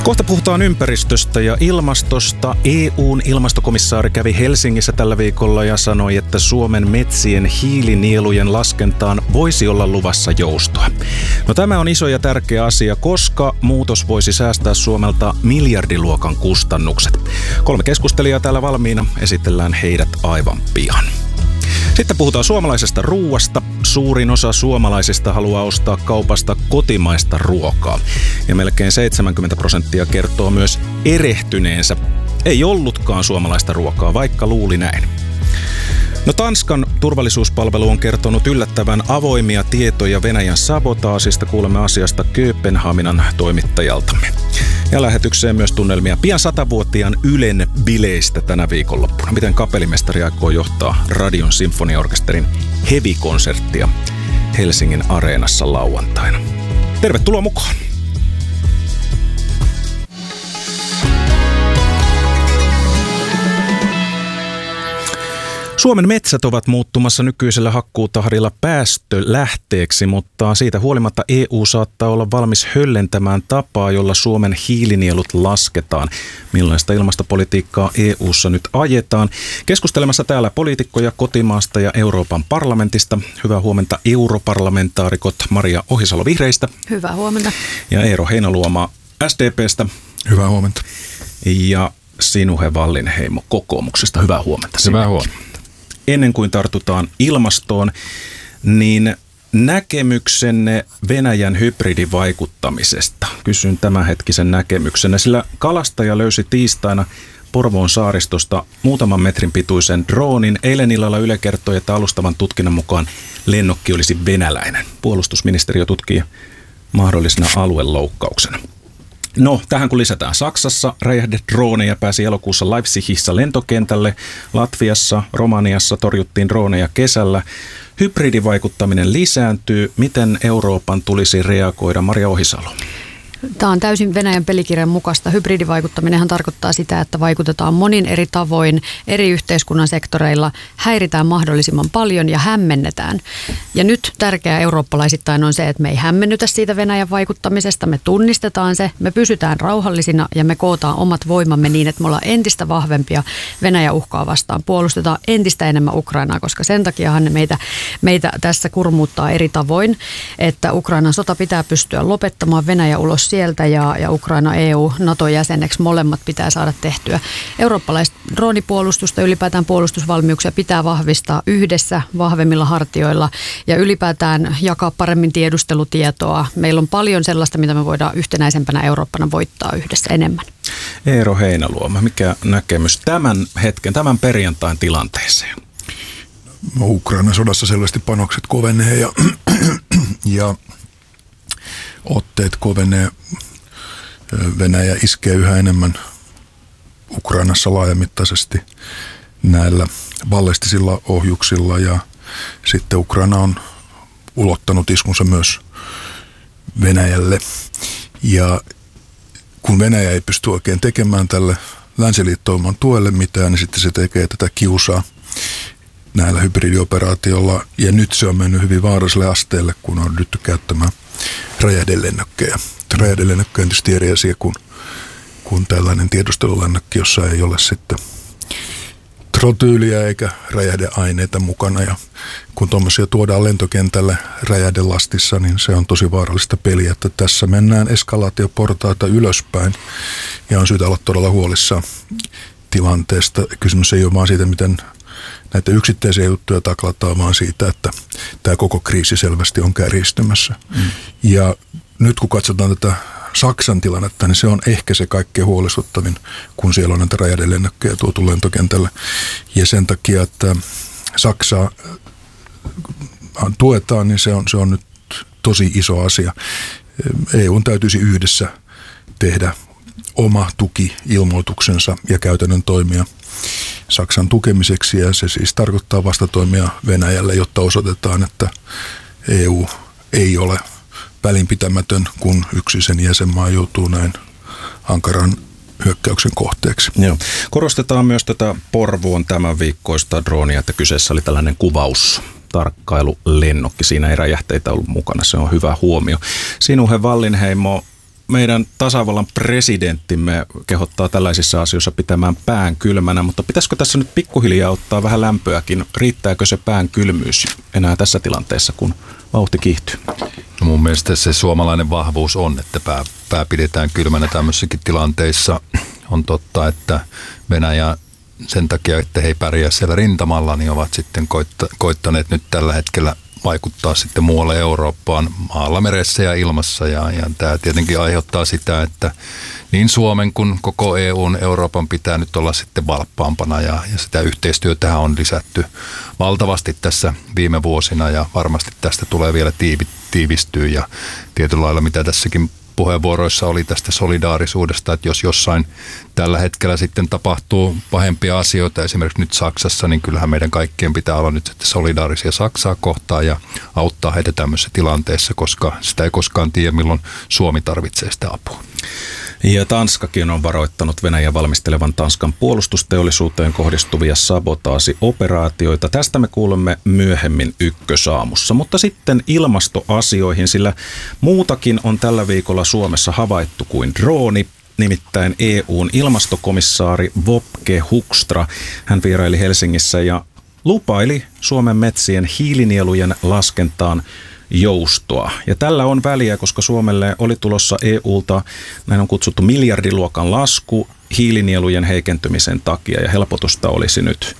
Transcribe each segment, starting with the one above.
Kohta puhutaan ympäristöstä ja ilmastosta. EU:n ilmastokomissaari kävi Helsingissä tällä viikolla ja sanoi, että Suomen metsien hiilinielujen laskentaan voisi olla luvassa joustoa. No, tämä on iso ja tärkeä asia, koska muutos voisi säästää Suomelta miljardiluokan kustannukset. 3 keskustelijaa täällä valmiina, esitellään heidät aivan pian. Sitten puhutaan suomalaisesta ruuasta. Suurin osa suomalaisista haluaa ostaa kaupasta kotimaista ruokaa. Ja melkein 70% kertoo myös erehtyneensä. Ei ollutkaan suomalaista ruokaa, vaikka luuli näin. No, Tanskan turvallisuuspalvelu on kertonut yllättävän avoimia tietoja Venäjän sabotaasista. Kuulemme asiasta Kööpenhaminan toimittajaltamme. Ja lähetykseen myös tunnelmia pian 100-vuotiaan Ylen bileistä tänä viikonloppuna. Miten kapellimestari aikoo johtaa Radion sinfoniaorkesterin heavy-konserttia Helsingin Areenassa lauantaina. Tervetuloa mukaan! Suomen metsät ovat muuttumassa nykyisellä hakkuutahdilla päästölähteeksi, mutta siitä huolimatta EU saattaa olla valmis höllentämään tapaa, jolla Suomen hiilinielut lasketaan. Millaista ilmastopolitiikkaa EU:ssa nyt ajetaan? Keskustelemassa täällä poliitikkoja kotimaasta ja Euroopan parlamentista. Hyvää huomenta europarlamentaarikot Maria Ohisalo Vihreistä. Hyvää huomenta. Ja Eero Heinäluoma SDP:stä. Hyvää huomenta. Ja Sinuhe Wallinheimo kokoomuksesta. Hyvää huomenta. Hyvää huomenta. Ennen kuin tartutaan ilmastoon, niin näkemyksenne Venäjän hybridivaikuttamisesta. Kysyn tämänhetkisen näkemyksenne, sillä kalastaja löysi tiistaina Porvoon saaristosta muutaman metrin pituisen droonin. Eilen illalla Yle kertoi, että alustavan tutkinnan mukaan lennokki olisi venäläinen. Puolustusministeriö tutkii mahdollisena alueloukkauksena. No, tähän kun lisätään Saksassa, räjähdedrooneja pääsi elokuussa Leipzigissä lentokentälle, Latviassa, Romaniassa torjuttiin drooneja kesällä. Hybridivaikuttaminen lisääntyy. Miten Euroopan tulisi reagoida? Maria Ohisalo. Tämä on täysin Venäjän pelikirjan mukaista. Hybridivaikuttaminenhan tarkoittaa sitä, että vaikutetaan monin eri tavoin, eri yhteiskunnan sektoreilla, häiritään mahdollisimman paljon ja hämmennetään. Ja nyt tärkeää eurooppalaisittain on se, että me ei hämmennytä siitä Venäjän vaikuttamisesta, me tunnistetaan se, me pysytään rauhallisina ja me kootaan omat voimamme niin, että me ollaan entistä vahvempia Venäjän uhkaa vastaan. Puolustetaan entistä enemmän Ukrainaa, koska sen takiahan ne meitä tässä kurmuuttaa eri tavoin, että Ukrainan sota pitää pystyä lopettamaan, Venäjä ulos sieltä ja Ukraina EU NATO-jäseneksi molemmat pitää saada tehtyä. Eurooppalaista droonipuolustusta, ylipäätään puolustusvalmiuksia pitää vahvistaa yhdessä vahvemmilla hartioilla ja ylipäätään jakaa paremmin tiedustelutietoa. Meillä on paljon sellaista, mitä me voidaan yhtenäisempänä Eurooppana voittaa yhdessä enemmän. Eero Heinäluoma, mikä näkemys tämän perjantain tilanteeseen? Ukrainan sodassa selvästi panokset kovenee ja otteet kovenee. Venäjä iskee yhä enemmän Ukrainassa laajamittaisesti näillä ballistisilla ohjuksilla ja sitten Ukraina on ulottanut iskunsa myös Venäjälle. Ja kun Venäjä ei pysty oikein tekemään tälle länsiliittouman tuelle mitään, niin sitten se tekee tätä kiusaa näillä hybridioperaatioilla. Ja nyt se on mennyt hyvin vaaralliselle asteelle, kun on ryhty käyttämään räjähdelennökkejä. Räjähdelennökkejä on tietysti eri asia kuin tällainen tiedustelulennökki, jossa ei ole sitten trotyyliä eikä räjähdeaineita mukana. Ja kun tuommoisia tuodaan lentokentälle räjähdelastissa, niin se on tosi vaarallista peliä, että tässä mennään eskalaatioportaita ylöspäin ja on syytä olla todella huolissaan tilanteesta. Kysymys ei ole vaan siitä, miten näitä yksittäisiä juttuja taklataan, vaan siitä, että tämä koko kriisi selvästi on kärjistymässä. Ja nyt kun katsotaan tätä Saksan tilannetta, niin se on ehkä se kaikkein huolestuttavin, kun siellä on näitä räjähdelennökkejä tuotu lentokentälle. Ja sen takia, että Saksaa tuetaan, niin se on nyt tosi iso asia. EU:n täytyisi yhdessä tehdä oma tuki-ilmoituksensa ja käytännön toimia Saksan tukemiseksi, ja se siis tarkoittaa vastatoimia Venäjälle, jotta osoitetaan, että EU ei ole välinpitämätön, kun yksi sen jäsenmaa joutuu näin ankaran hyökkäyksen kohteeksi. Joo. Korostetaan myös tätä Porvoon tämän viikkoista droonia, että kyseessä oli tällainen kuvaustarkkailulennokki. Siinä ei räjähteitä ollut mukana, se on hyvä huomio. Sinuhe Wallinheimo, meidän tasavallan presidenttimme kehottaa tällaisissa asioissa pitämään pään kylmänä, mutta pitäisikö tässä nyt pikkuhiljaa ottaa vähän lämpöäkin? Riittääkö se pään kylmyys enää tässä tilanteessa, kun vauhti kiihtyy? No mun mielestä se suomalainen vahvuus on, että pää pidetään kylmänä tämmöisissäkin tilanteissa. On totta, että Venäjä sen takia, että he ei pärjää siellä rintamalla, niin ovat sitten koittaneet nyt tällä hetkellä vaikuttaa sitten muualle Eurooppaan maalla, meressä ja ilmassa. Ja tämä tietenkin aiheuttaa sitä, että niin Suomen kuin koko EUn, Euroopan pitää nyt olla sitten valppaampana ja sitä yhteistyötä on lisätty valtavasti tässä viime vuosina ja varmasti tästä tulee vielä tiivistyä ja tietyllä lailla mitä tässäkin puheenvuoroissa oli tästä solidaarisuudesta, että jos jossain tällä hetkellä sitten tapahtuu pahempia asioita, esimerkiksi nyt Saksassa, niin kyllähän meidän kaikkien pitää olla nyt sitten solidaarisia Saksaa kohtaan ja auttaa heitä tämmöisessä tilanteessa, koska sitä ei koskaan tiedä, milloin Suomi tarvitsee sitä apua. Ja Tanskakin on varoittanut Venäjän valmistelevan Tanskan puolustusteollisuuteen kohdistuvia sabotaasioperaatioita. Tästä me kuulemme myöhemmin Ykkösaamussa. Mutta sitten ilmastoasioihin, sillä muutakin on tällä viikolla Suomessa havaittu kuin drooni. Nimittäin EUn ilmastokomissaari Wopke Hoekstra. Hän vieraili Helsingissä ja lupaili Suomen metsien hiilinielujen laskentaan joustoa. Ja tällä on väliä, koska Suomelle oli tulossa EUlta, näin on kutsuttu miljardiluokan lasku hiilinielujen heikentymisen takia ja helpotusta olisi nyt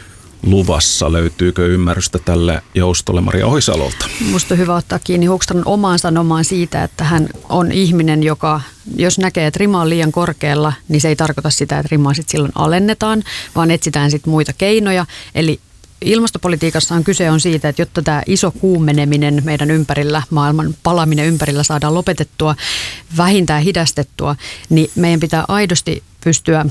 luvassa. Löytyykö ymmärrystä tälle joustolle Maria Ohisalolta? Musta on hyvä ottaa kiinni Hoekstran omaan sanomaan siitä, että hän on ihminen, joka jos näkee, että rima on liian korkealla, niin se ei tarkoita sitä, että rimaa sitten silloin alennetaan, vaan etsitään sitten muita keinoja. Eli ilmastopolitiikassa kyse on siitä, että jotta tämä iso kuumeneminen meidän ympärillä, maailman palaminen ympärillä saadaan lopetettua, vähintään hidastettua, niin meidän pitää aidosti pystyä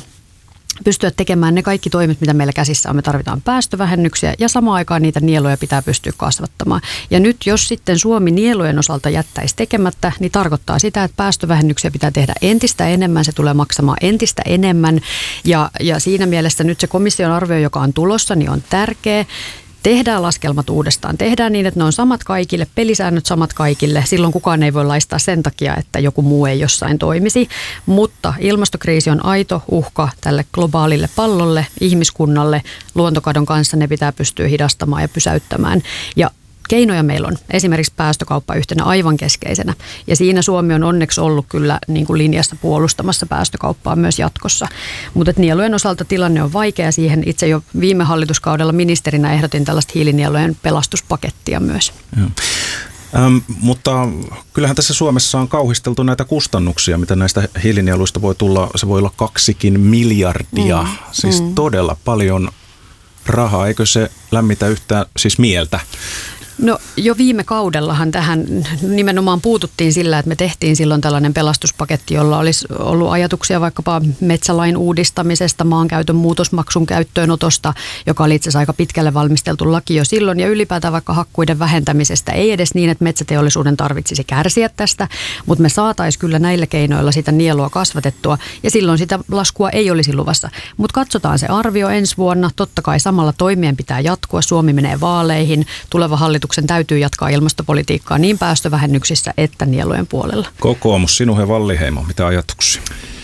tekemään ne kaikki toimet, mitä meillä käsissä on. Me tarvitaan päästövähennyksiä ja samaan aikaan niitä nieluja pitää pystyä kasvattamaan. Ja nyt jos sitten Suomi nielujen osalta jättäisi tekemättä, niin tarkoittaa sitä, että päästövähennyksiä pitää tehdä entistä enemmän. Se tulee maksamaan entistä enemmän ja siinä mielessä nyt se komission arvio, joka on tulossa, niin on tärkeä. Tehdään laskelmat uudestaan. Tehdään niin, että ne on samat kaikille, pelisäännöt samat kaikille. Silloin kukaan ei voi laistaa sen takia, että joku muu ei jossain toimisi. Mutta ilmastokriisi on aito uhka tälle globaalille pallolle, ihmiskunnalle. Luontokadon kanssa ne pitää pystyä hidastamaan ja pysäyttämään. Ja keinoja meillä on. Esimerkiksi päästökauppa yhtenä aivan keskeisenä. Ja siinä Suomi on onneksi ollut kyllä niin kuin linjassa puolustamassa päästökauppaa myös jatkossa. Mutta nielujen osalta tilanne on vaikea. Siihen itse jo viime hallituskaudella ministerinä ehdotin tällaista hiilinielujen pelastuspakettia myös. Mutta kyllähän tässä Suomessa on kauhisteltu näitä kustannuksia, mitä näistä hiilinieluista voi tulla. Se voi olla 2 miljardia, siis todella paljon rahaa. Eikö se lämmitä yhtään siis mieltä? No jo viime kaudellahan tähän nimenomaan puututtiin sillä, että me tehtiin silloin tällainen pelastuspaketti, jolla olisi ollut ajatuksia vaikkapa metsälain uudistamisesta, maankäytön muutosmaksun käyttöönotosta, joka oli itse asiassa aika pitkälle valmisteltu laki jo silloin, ja ylipäätään vaikka hakkuiden vähentämisestä. Ei edes niin, että metsäteollisuuden tarvitsisi kärsiä tästä, mutta me saataisiin kyllä näillä keinoilla sitä nielua kasvatettua, ja silloin sitä laskua ei olisi luvassa. Mutta katsotaan se arvio ensi vuonna. Totta kai samalla toimien pitää jatkua. Suomi menee vaaleihin. Tuleva hallituksen täytyy jatkaa ilmastopolitiikkaa niin päästövähennyksissä että nielujen puolella. Kokoomus, Sinuhe Wallinheimo, mitä ajatuksia?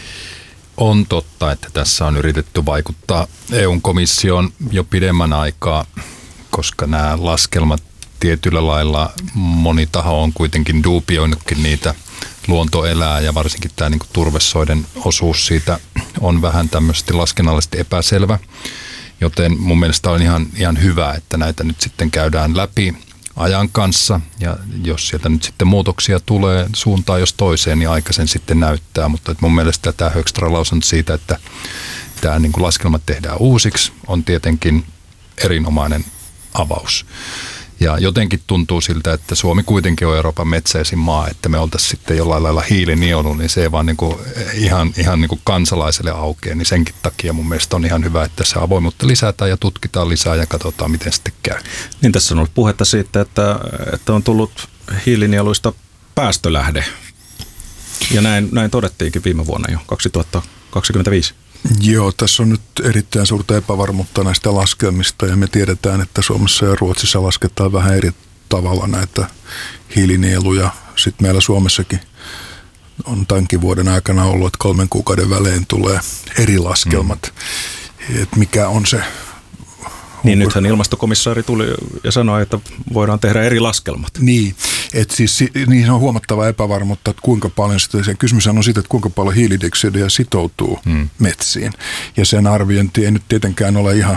On totta, että tässä on yritetty vaikuttaa EU-komissioon jo pidemmän aikaa, koska nämä laskelmat tietyllä lailla moni taho on kuitenkin duubioinutkin niitä. Luonto elää ja varsinkin tämä niin kuin turvesoiden osuus siitä on vähän tämmöisesti laskennallisesti epäselvä. Joten mun mielestä on ihan hyvä, että näitä nyt sitten käydään läpi ajan kanssa ja jos sieltä nyt sitten muutoksia tulee suuntaan jos toiseen, niin aika sen sitten näyttää. Mutta mun mielestä tämä Hoekstra lausunut siitä, että tämä niin kuin laskelmat tehdään uusiksi, on tietenkin erinomainen avaus. Ja jotenkin tuntuu siltä, että Suomi kuitenkin on Euroopan metsäisin maa, että me oltaisiin sitten jollain lailla hiilinielu, niin se ei vaan niin kuin ihan niin kuin kansalaiselle aukea, niin senkin takia mun mielestä on ihan hyvä, että se avoimuutta lisätään ja tutkitaan lisää ja katsotaan, miten sitten käy. Niin tässä on ollut puhetta siitä, että on tullut hiilinieluista päästölähde, ja näin todettiinkin viime vuonna jo, 2025. Joo, tässä on nyt erittäin suurta epävarmuutta näistä laskelmista ja me tiedetään, että Suomessa ja Ruotsissa lasketaan vähän eri tavalla näitä hiilinieluja. Sitten meillä Suomessakin on tämänkin vuoden aikana ollut, että 3 kuukauden välein tulee eri laskelmat, että mikä on se. Niin nythän ilmastokomissaari tuli ja sanoi, että voidaan tehdä eri laskelmat. Niin, että siis niihin on huomattava epävarmuutta, että kuinka paljon sitä, kysymys on siitä, että kuinka paljon hiilidioksidia sitoutuu metsiin. Ja sen arviointi ei nyt tietenkään ole ihan